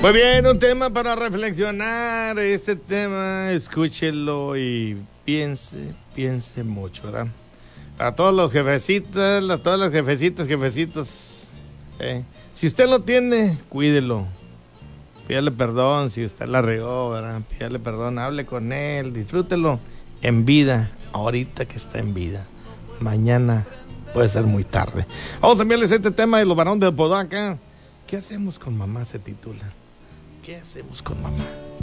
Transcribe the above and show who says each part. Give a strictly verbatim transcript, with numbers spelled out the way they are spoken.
Speaker 1: Muy bien, un tema para reflexionar. Este tema, escúchelo y piense, piense mucho, ¿verdad? Para todos los jefecitas, a todas las jefecitas, jefecitos. Eh. Si usted lo tiene, cuídelo. Pídale perdón si usted la regó, ¿verdad? Pídale perdón, hable con él, disfrútelo en vida, ahorita que está en vida. Mañana puede ser muy tarde. Vamos a enviarles este tema de los varones de Podaca. ¿Qué hacemos con mamá? Se titula. ¿Qué hacemos con mamá?